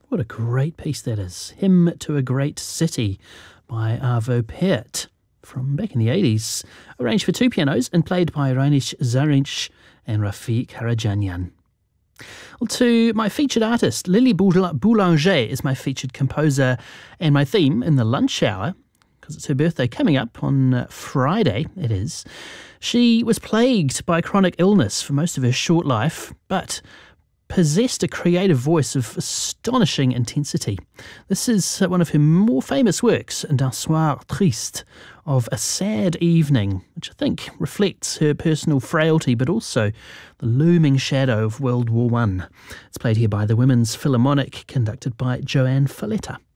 What a great piece that is. Hymn to a Great City by Arvo Pärt from back in the 80s. Arranged for 2 pianos and played by Reinish Zarinch and Rafi Karajanyan. Well, to my featured artist, Lily Boulanger is my featured composer and my theme in the lunch hour, because it's her birthday coming up on Friday, it is. She was plagued by chronic illness for most of her short life, but possessed a creative voice of astonishing intensity. This is one of her more famous works, d'un soir triste, of a sad evening, which I think reflects her personal frailty, but also the looming shadow of World War I. It's played here by the Women's Philharmonic, conducted by Joanne Falletta.